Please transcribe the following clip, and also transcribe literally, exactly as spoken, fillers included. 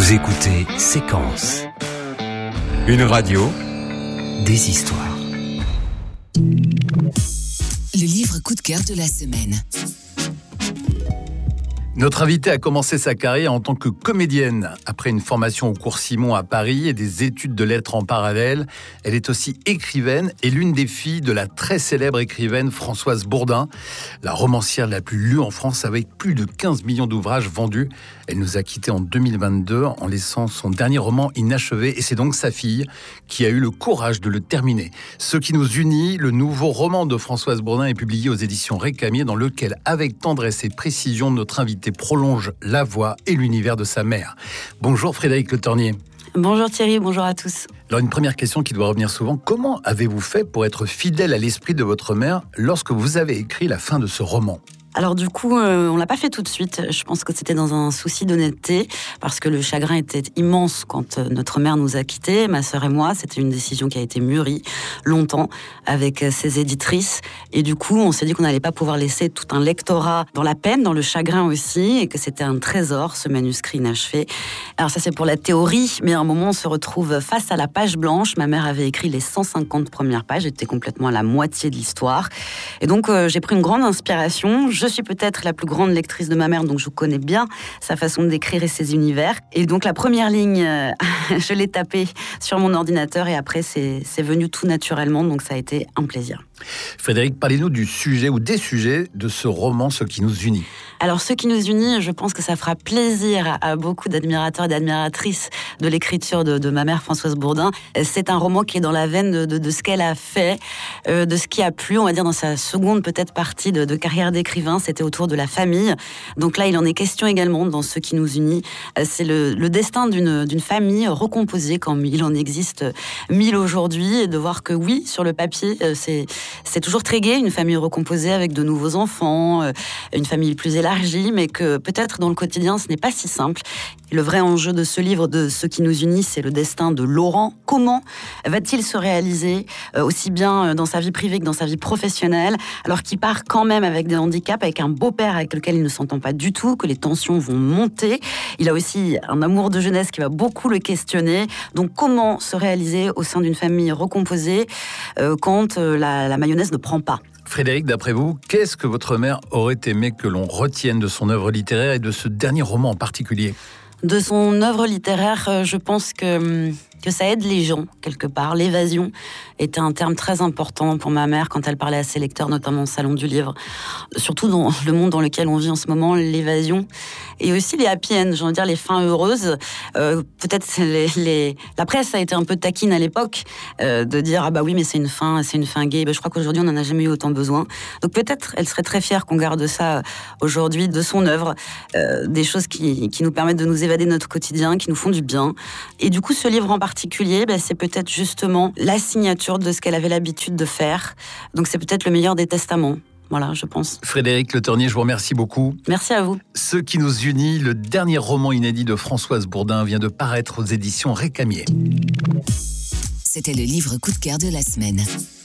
Vous écoutez Séquence, une radio, des histoires. Le livre coup de cœur de la semaine. Notre invitée a commencé sa carrière en tant que comédienne. Après une formation au cours Simon à Paris et des études de lettres en parallèle, elle est aussi écrivaine et l'une des filles de la très célèbre écrivaine Françoise Bourdin, la romancière la plus lue en France avec plus de quinze millions d'ouvrages vendus. Elle nous a quittés en deux mille vingt-deux en laissant son dernier roman inachevé et c'est donc sa fille qui a eu le courage de le terminer. Ce qui nous unit, le nouveau roman de Françoise Bourdin est publié aux éditions Récamier dans lequel, avec tendresse et précision, notre invitée prolonge la voix et l'univers de sa mère. Bonjour Frédéric Le Tornier. Bonjour Thierry, bonjour à tous. Alors une première question qui doit revenir souvent, comment avez-vous fait pour être fidèle à l'esprit de votre mère lorsque vous avez écrit la fin de ce roman ? Alors du coup, euh, on l'a pas fait tout de suite. Je pense que c'était dans un souci d'honnêteté, parce que le chagrin était immense quand euh, notre mère nous a quittés, ma sœur et moi. C'était une décision qui a été mûrie longtemps avec euh, ses éditrices. Et du coup, on s'est dit qu'on n'allait pas pouvoir laisser tout un lectorat dans la peine, dans le chagrin aussi, et que c'était un trésor, ce manuscrit inachevé. Alors ça, c'est pour la théorie, mais à un moment, on se retrouve face à la page blanche. Ma mère avait écrit les cent cinquante premières pages, j'étais complètement à la moitié de l'histoire. Et donc, euh, j'ai pris une grande inspiration. Je Je suis peut-être la plus grande lectrice de ma mère, donc je connais bien sa façon d'écrire et ses univers. Et donc la première ligne, euh, je l'ai tapée sur mon ordinateur et après c'est, c'est venu tout naturellement, donc ça a été un plaisir. Frédéric, parlez-nous du sujet ou des sujets de ce roman, Ce qui nous unit. Alors, Ce qui nous unit, je pense que ça fera plaisir à, à beaucoup d'admirateurs et d'admiratrices de l'écriture de, de ma mère Françoise Bourdin. C'est un roman qui est dans la veine de, de, de ce qu'elle a fait, euh, de ce qui a plu, on va dire, dans sa seconde peut-être partie de, de carrière d'écrivain. C'était autour de la famille. Donc là, il en est question également dans Ce qui nous unit. C'est le, le destin d'une, d'une famille recomposée, comme il en existe mille aujourd'hui, et de voir que oui, sur le papier, c'est, c'est toujours très gai, une famille recomposée avec de nouveaux enfants, une famille plus élargie, mais que peut-être dans le quotidien, ce n'est pas si simple. Et le vrai enjeu de ce livre, de Ce qui nous unit, c'est le destin de Laurent. Comment va-t-il se réaliser, aussi bien dans sa vie privée que dans sa vie professionnelle, alors qu'il part quand même avec des handicaps, avec un beau-père avec lequel il ne s'entend pas du tout, que les tensions vont monter. Il a aussi un amour de jeunesse qui va beaucoup le questionner. Donc comment se réaliser au sein d'une famille recomposée euh, quand euh, la, la mayonnaise ne prend pas ? Frédéric, d'après vous, qu'est-ce que votre mère aurait aimé que l'on retienne de son œuvre littéraire et de ce dernier roman en particulier ? De son œuvre littéraire, je pense que, que ça aide les gens, quelque part. L'évasion était un terme très important pour ma mère quand elle parlait à ses lecteurs, notamment au Salon du Livre. Surtout dans le monde dans lequel on vit en ce moment, l'évasion. Et aussi les happy ends, j'ai envie de dire les fins heureuses. Euh, peut-être les, les... la presse a été un peu taquine à l'époque, euh, de dire « Ah bah oui, mais c'est une fin, c'est une fin gay ». Ben, je crois qu'aujourd'hui, on n'en a jamais eu autant besoin. Donc peut-être, elle serait très fière qu'on garde ça aujourd'hui de son œuvre. Euh, des choses qui, qui nous permettent de nous évader de notre quotidien, qui nous font du bien. Et du coup, ce livre en particulier, ben, c'est peut-être justement la signature de ce qu'elle avait l'habitude de faire. Donc c'est peut-être le meilleur des testaments. Voilà, je pense. Frédéric Le Tornier, je vous remercie beaucoup. Merci à vous. Ce qui nous unit, le dernier roman inédit de Françoise Bourdin vient de paraître aux éditions Récamier. C'était le livre coup de cœur de la semaine.